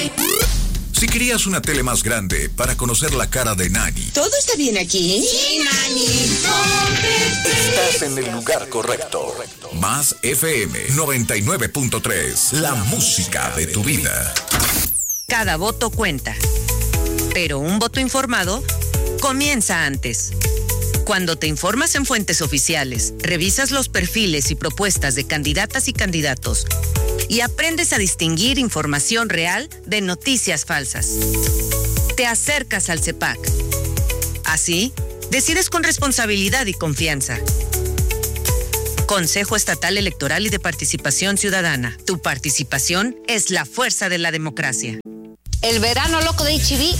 Si querías una tele más grande para conocer la cara de Nani. ¿Todo está bien aquí? Sí, Nani. Estás en el lugar correcto. Más FM 99.3. La música de tu vida. Cada voto cuenta. Pero un voto informado comienza antes. Cuando te informas en fuentes oficiales, revisas los perfiles y propuestas de candidatas y candidatos y aprendes a distinguir información real de noticias falsas. Te acercas al CEPAC. Así, decides con responsabilidad y confianza. Consejo Estatal Electoral y de Participación Ciudadana. Tu participación es la fuerza de la democracia. El verano loco de H-E-B